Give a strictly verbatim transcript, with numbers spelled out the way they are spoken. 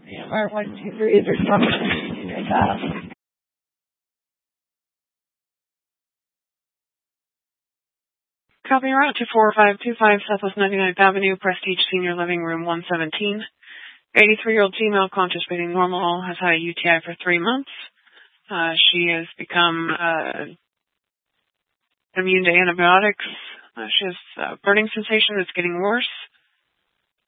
Or one, two, three, or something like that. Copy route two four five two five Southwest ninety-ninth Avenue, Prestige Senior Living Room one seventeen. eighty-three-year-old female, conscious, breathing normal, has had a U T I for three months. Uh, she has become uh, immune to antibiotics. Uh, she has a burning sensation that's getting worse.